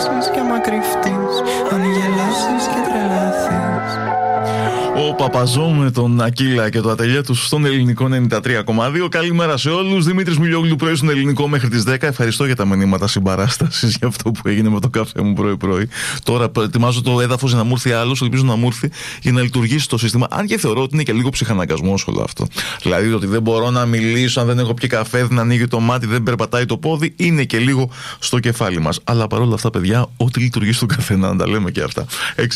γελάσεις και άμα κρυφτείς, αν γελάσεις και τρελαθείς. Ο Παπαζό με τον Ακύλα και το ατελιέ του στον Ελληνικό 93,2. Καλημέρα σε όλους. Δημήτρης Μιλιόγλου, πρωί στον Ελληνικό μέχρι τις 10. Ευχαριστώ για τα μηνύματα συμπαράστασης για αυτό που έγινε με το καφέ μου πρωί-πρωί. Τώρα ετοιμάζω το έδαφος για να μου έρθει άλλος. Ελπίζω να μου έρθει για να λειτουργήσει το σύστημα. Αν και θεωρώ ότι είναι και λίγο ψυχαναγκασμός όλο αυτό. Δηλαδή ότι δεν μπορώ να μιλήσω αν δεν έχω πιει καφέ, δεν ανοίγει το μάτι, δεν περπατάει το πόδι. Είναι και λίγο στο κεφάλι μας. Αλλά παρόλα αυτά, παιδιά, ό,τι λειτουργεί στον καθένα, να τα λέμε και αυτά.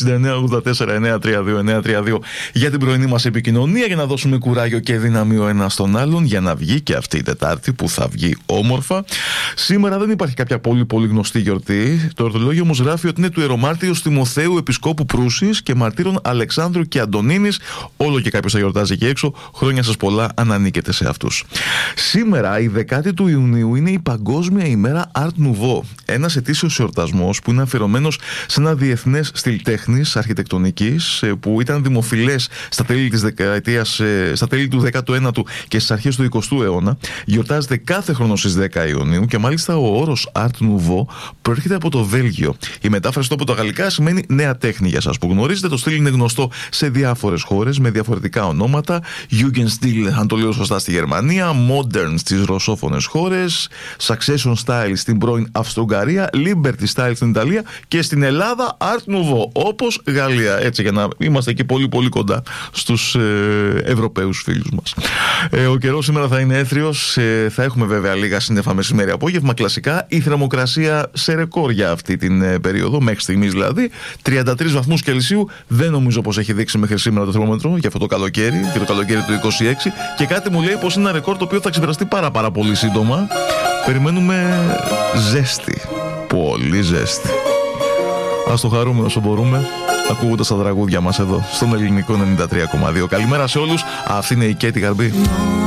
69-84-932-932 για την πρωινή μας επικοινωνία, για να δώσουμε κουράγιο και δύναμη ο ένας στον άλλον, για να βγει και αυτή η Τετάρτη που θα βγει όμορφα. Σήμερα δεν υπάρχει κάποια πολύ γνωστή γιορτή. Το ορθολόγιο όμως γράφει ότι είναι του ιερομάρτυρος Τιμοθέου Επισκόπου Προύσης και μαρτύρων Αλεξάνδρου και Αντωνίνης. Όλο και κάποιος θα γιορτάζει εκεί έξω. Χρόνια σας πολλά, αν ανήκετε σε αυτούς. Σήμερα, η 10η του Ιουνίου, είναι η Παγκόσμια ημέρα Art Nouveau. Ένας ετήσιος εορτασμός που είναι αφιερωμένος σε ένα διεθνές στυλ τέχνης αρχιτεκτονικής που ήταν δημοφιλές στα τέλη της δεκαετίας, στα τέλη του 19ου και στις αρχές του 20ου αιώνα. Γιορτάζεται κάθε χρόνο στις 10 Ιουνίου και μάλιστα ο όρος Art Nouveau προέρχεται από το Βέλγιο. Η μετάφραση του από τα γαλλικά σημαίνει νέα τέχνη, για σας που γνωρίζετε. Το στυλ είναι γνωστό σε διάφορες χώρες με διαφορετικά ονόματα. Jugendstil, αν το λέω σωστά, στη Γερμανία, Modern στις ρωσόφωνες χώρες, Succession Style στην πρώην Αυστρο-Ουγγαρία, Liberty Style στην Ιταλία και στην Ελλάδα Art Nouveau, όπως Γαλλία. Έτσι, για να είμαστε εκεί πολύ κοντά στους Ευρωπαίους φίλους μας. Ο καιρός σήμερα θα είναι έθριος, θα έχουμε βέβαια λίγα σύννεφα μεσημέρι απόγευμα, κλασικά. Η θερμοκρασία σε ρεκόρ για αυτή την περίοδο, μέχρι στιγμής δηλαδή, 33 βαθμούς Κελσίου. Δεν νομίζω πως έχει δείξει μέχρι σήμερα το θερμόμετρο για αυτό το καλοκαίρι και το καλοκαίρι του 26. Και κάτι μου λέει πως είναι ένα ρεκόρ το οποίο θα ξεπεραστεί πάρα πολύ σύντομα. Περιμένουμε ζέστη, πολύ ζέστη. Ας το χαρούμε όσο μπορούμε, ακούγοντας τα τραγούδια μας εδώ στον Ελληνικό 93,2. Καλημέρα σε όλους. Αυτή είναι η Κέτη Γαρμπή.